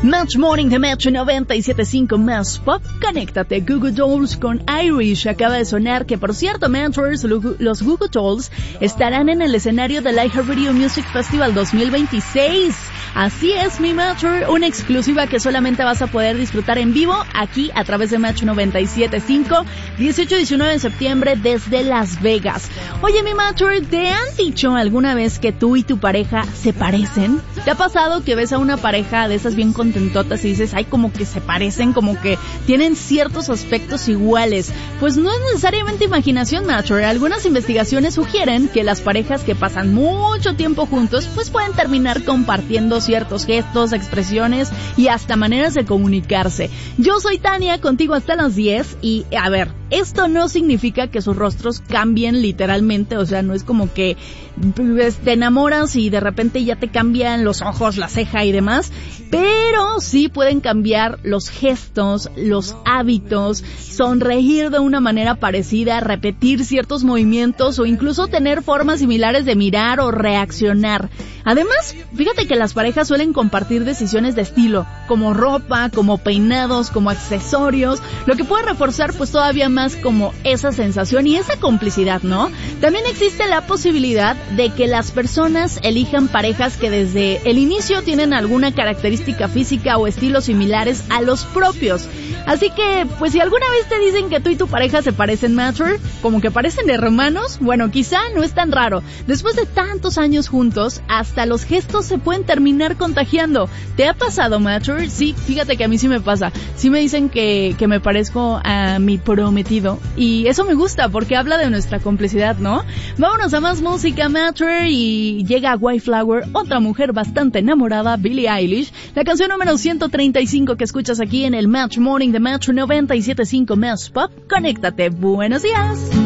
Match Morning de Metro 97.5 más Pop. Conéctate. Goo Goo Dolls con Irish acaba de sonar, que por cierto, Matchers, los Goo Goo Dolls estarán en el escenario del iHeartRadio Music Festival 2026. Así es, mi Matcher, una exclusiva que solamente vas a poder disfrutar en vivo aquí a través de Match 97.5, 18 y 19 de septiembre desde Las Vegas. Oye, mi Matcher, ¿te han dicho alguna vez que tú y tu pareja se parecen? ¿Te ha pasado que ves a una pareja de esas bien contentotas y dices, ay, como que se parecen, como que tienen ciertos aspectos iguales? Pues no es necesariamente imaginación, Matcher. Algunas investigaciones sugieren que las parejas que pasan mucho tiempo juntos, pues pueden terminar compartiendo ciertos gestos, expresiones y hasta maneras de comunicarse. Yo soy Tania, contigo hasta las 10 y a ver, esto no significa que sus rostros cambien literalmente, o sea, no es como que te enamoras y de repente ya te cambian los ojos, la ceja y demás, pero sí pueden cambiar los gestos, los hábitos, sonreír de una manera parecida, repetir ciertos movimientos o incluso tener formas similares de mirar o reaccionar. Además, fíjate que las parejas suelen compartir decisiones de estilo, como ropa, como peinados, como accesorios, lo que puede reforzar pues todavía más como esa sensación y esa complicidad, ¿no? También existe la posibilidad de que las personas elijan parejas que desde el inicio tienen alguna característica física o estilos similares a los propios. Así que, pues si alguna vez te dicen que tú y tu pareja se parecen, Matcher, como que parecen hermanos, bueno, quizá no es tan raro. Después de tantos años juntos, hasta los gestos se pueden terminar contagiando. ¿Te ha pasado, Matcher? Sí, fíjate que a mí sí me pasa. Sí me dicen que me parezco a mi prometido y eso me gusta porque habla de nuestra complicidad, ¿no? Vámonos a más música, Matcher, y llega Wildflower, otra mujer bastante enamorada, Billie Eilish, la canción número 135 que escuchas aquí en el Match Morning de Match 97.5 Match Pop. Conéctate. Buenos días.